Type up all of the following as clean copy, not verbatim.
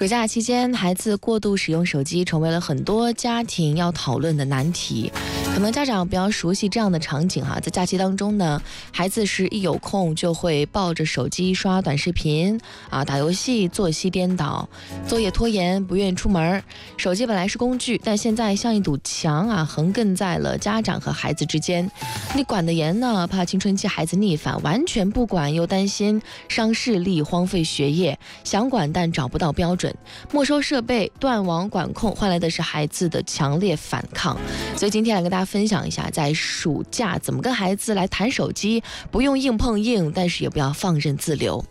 暑假期间，孩子过度使用手机成为了很多家庭要讨论的难题。可能家长比较熟悉这样的场景哈，在假期当中呢，孩子是一有空就会抱着手机刷短视频打游戏，作息颠倒，作业拖延，不愿意出门。手机本来是工具，但现在像一堵墙横亘在了家长和孩子之间。你管得严呢，怕青春期孩子逆反；完全不管又担心伤视力、荒废学业。想管但找不到标准，没收设备、断网管控，换来的是孩子的强烈反抗。所以今天来跟大家分享一下，在暑假怎么跟孩子来谈手机，不用硬碰硬，但是也不要放任自流。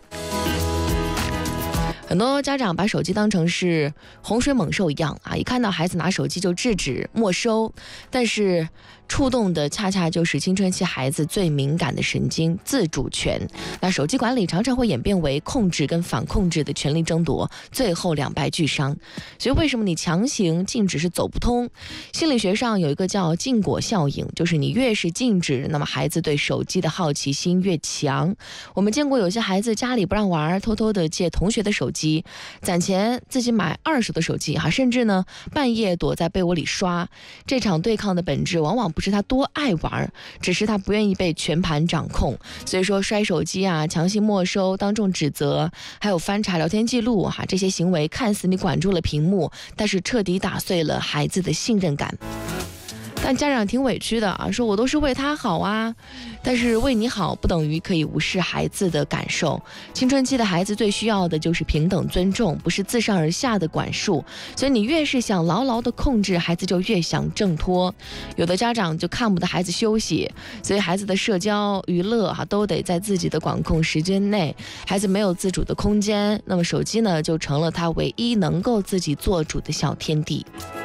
很多家长把手机当成是洪水猛兽一样一看到孩子拿手机就制止没收，但是触动的恰恰就是青春期孩子最敏感的神经——自主权。那手机管理常常会演变为控制跟反控制的权力争夺，最后两败俱伤。所以为什么你强行禁止是走不通？心理学上有一个叫禁果效应，就是你越是禁止，那么孩子对手机的好奇心越强。我们见过有些孩子家里不让玩，偷偷的借同学的手机，攒钱自己买二手的手机甚至呢半夜躲在被窝里刷。这场对抗的本质往往不是他多爱玩，只是他不愿意被全盘掌控。所以说摔手机强行没收、当众指责，还有翻查聊天记录这些行为看似你管住了屏幕，但是彻底打碎了孩子的信任感。但家长挺委屈的说我都是为他好但是为你好不等于可以无视孩子的感受。青春期的孩子最需要的就是平等尊重，不是自上而下的管束。所以你越是想牢牢的控制，孩子就越想挣脱。有的家长就看不得孩子休息，所以孩子的社交娱乐都得在自己的管控时间内，孩子没有自主的空间，那么手机呢就成了他唯一能够自己做主的小天地。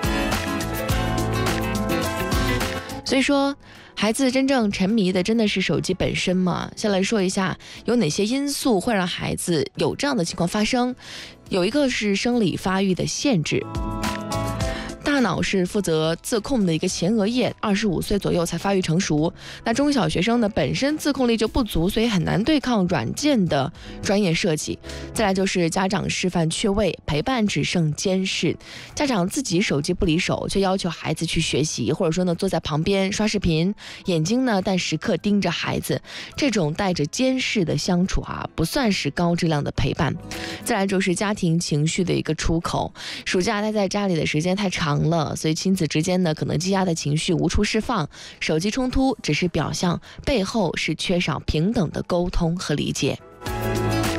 所以说孩子真正沉迷的真的是手机本身吗？先来说一下有哪些因素会让孩子有这样的情况发生。有一个是生理发育的限制。大脑是负责自控的一个前额叶，25岁左右才发育成熟。那中小学生呢，本身自控力就不足，所以很难对抗软件的专业设计。再来就是家长示范缺位，陪伴只剩监视。家长自己手机不离手，却要求孩子去学习，或者说呢坐在旁边刷视频，眼睛呢但时刻盯着孩子。这种带着监视的相处不算是高质量的陪伴。再来就是家庭情绪的一个出口。暑假待在家里的时间太长了，所以亲子之间呢可能积压的情绪无处释放，手机冲突只是表象，背后是缺少平等的沟通和理解。